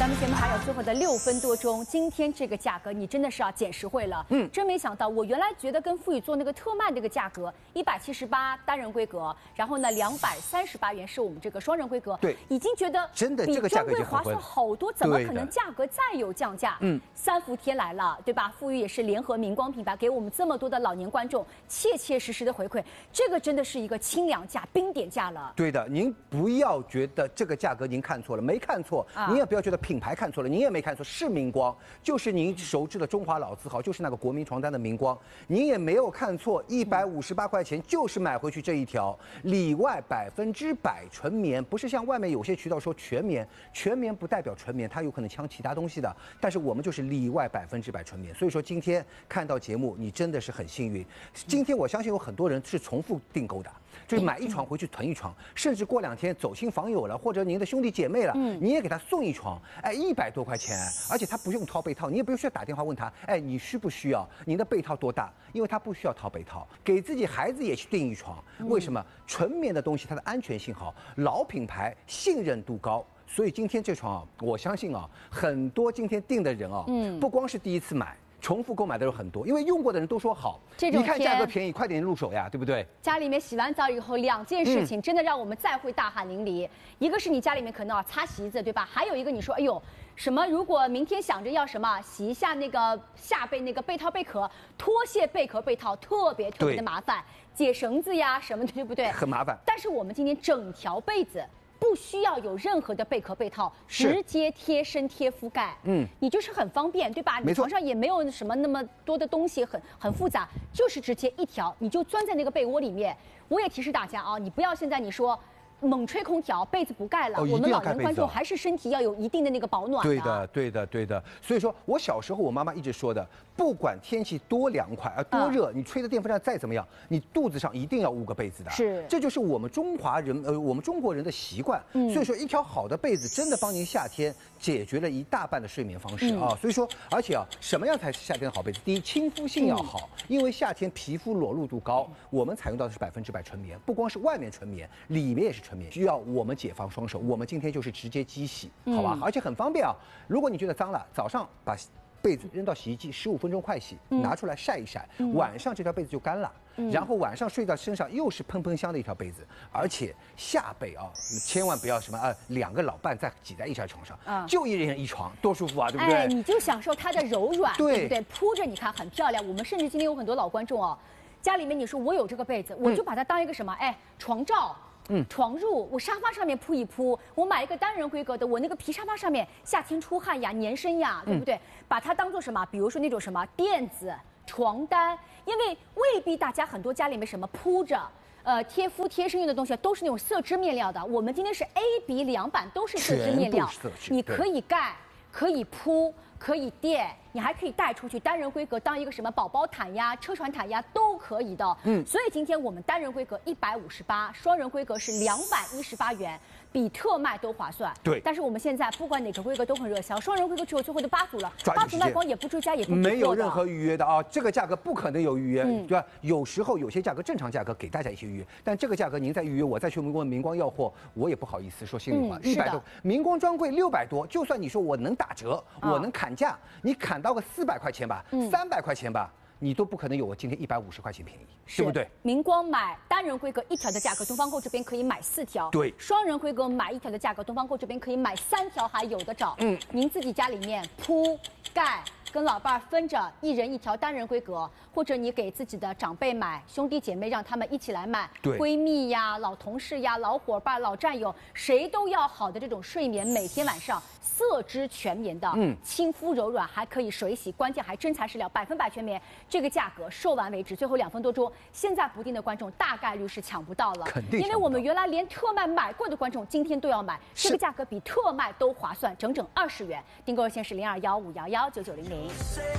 咱们节目还有最后的6分多钟，今天这个价格你真的是要捡实惠了。真没想到，我原来觉得跟富宇做那个特卖这个价格178单人规格，然后呢238元是我们这个双人规格， 对， 已经觉得真的这个价格比专柜划算好多，怎么可能价格再有降价？三伏天来了，对吧？富宇也是联合明光品牌给我们这么多的老年观众切切实实的回馈，这个真的是一个清凉价、冰点价了。 对的，您不要觉得这个价格您看错了，没看错，您也不要觉得品牌看错了，您也没看错，是明光，就是您熟知的中华老字号，就是那个国民床单的明光，您也没有看错，158块钱就是买回去这一条，里外100%纯棉，不是像外面有些渠道说全棉，全棉不代表纯棉，它有可能呛其他东西的，但是我们就是里外100%纯棉，所以说今天看到节目，你真的是很幸运。今天我相信有很多人是重复订购的，就是买一床回去囤一床，甚至过2天走亲访友了，或者您的兄弟姐妹了，你也给他送一床，哎，100多块钱，而且他不用掏被套，你也不需要打电话问他，哎，你需不需要？您的被套多大？因为他不需要掏被套，给自己孩子也去订一床，为什么？纯棉的东西它的安全性好，老品牌信任度高。所以今天这床啊，我相信啊，很多今天订的人啊，不光是第一次买。重复购买的人很多，因为用过的人都说好。你看价格便宜，快点入手呀，对不对？ 家里面洗完澡以后，2件事情真的让我们再会大汗淋漓。一个是你家里面可能要擦席子，对吧？还有一个你说，哎呦，什么？如果明天想着要什么洗一下那个下背那个被套贝壳，脱卸贝壳被套特别的麻烦，解绳子呀什么的，对不对？ 很麻烦。 但是我们今天整条被子。不需要有任何的贝壳被套，直接贴身贴覆盖，你就是很方便，对吧？你床上也没有什么那么多的东西，很复杂，就是直接一条，你就钻在那个被窝里面。我也提示大家啊，你不要现在你说。猛吹空调，被子不盖了。我们老年观众还是身体要有一定的那个保暖。 对的。所以说我小时候我妈妈一直说的，不管天气多凉快多热，你吹的电风扇再怎么样，你肚子上一定要捂个被子的。 是， 这就是我们中国人的习惯。所以说一条好的被子真的帮您夏天解决了一大半的睡眠方式啊。所以说，而且啊，什么样才是夏天的好被子？第一，亲肤性要好，因为夏天皮肤裸露度高，我们采用到的是100%纯棉，不光是外面纯棉，里面也是纯棉，需要我们解放双手。我们今天就是直接机洗，好吧？而且很方便啊。如果你觉得脏了，早上把被子扔到洗衣机，15分钟快洗，拿出来晒一晒，晚上这条被子就干了。然后晚上睡到身上又是喷喷香的一条被子，而且下被啊，千万不要什么2个老伴再挤在一张床上，就一人一床，多舒服啊，对不对？ 哎，你就享受它的柔软，对不对？铺着你看很漂亮。我们甚至今天有很多老观众哦，家里面你说我有这个被子，我就把它当一个什么？哎，床罩。床褥，我沙发上面铺一铺，我买一个单人规格的，我那个皮沙发上面夏天出汗呀、粘身呀，对不对？把它当做什么？比如说那种什么垫子、床单，因为未必大家很多家里面什么铺着。贴肤贴身用的东西都是那种色织面料的，我们今天是 A 比2版都是色织面料，你可以盖，可以铺。可以垫，你还可以带出去，单人规格当一个什么宝宝毯呀、车船毯呀都可以的。所以今天我们单人规格158，双人规格是218元，比特卖都划算。 对。 但是我们现在不管哪个规格都很热销，双人规格只有最后的8组了，8组卖光也不追加，也不没有任何预约的啊，这个价格不可能有预约，对吧？有时候有些价格正常价格给大家一些预约，但这个价格您再预约，我再去问明光要货，我也不好意思说心里话，100多，明光专柜600多，就算你说我能打折，我能砍价，你砍到个400块钱吧，300块钱吧。你都不可能有我今天150块钱便宜，对不对？ 明光买单人规格1条的价格，东方购这边可以买4条。 对， 双人规格买1条的价格，东方购这边可以买3条，还有的找。您自己家里面铺盖。跟老伴分着1人1条单人规格，或者你给自己的长辈买，兄弟姐妹让他们一起来买，闺蜜呀、老同事呀、老伙伴、老战友，谁都要好的这种睡眠，每天晚上色织全棉的，亲肤柔软，还可以水洗，关键还真材实料，100%全棉。这个价格售完为止，最后2分多钟，现在不订的观众大概率是抢不到了， 肯定。 因为我们原来连特卖买过的观众今天都要买，这个价格比特卖都划算，整整20元。订购热线是0215119900。